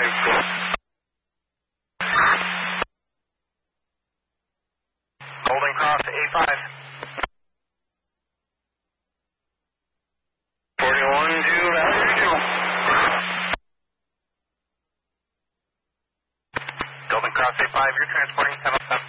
Golden Cross A5. 41 to Valley Regional. Golden Cross A5, you're transporting 707.